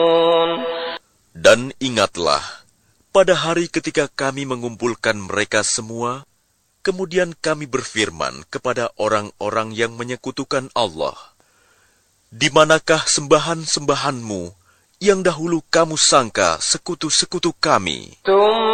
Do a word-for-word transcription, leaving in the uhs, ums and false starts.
Dan ingatlah, pada hari ketika kami mengumpulkan mereka semua, kemudian kami berfirman kepada orang-orang yang menyekutukan Allah, "Di manakah sembahan-sembahanmu yang dahulu kamu sangka sekutu-sekutu kami?"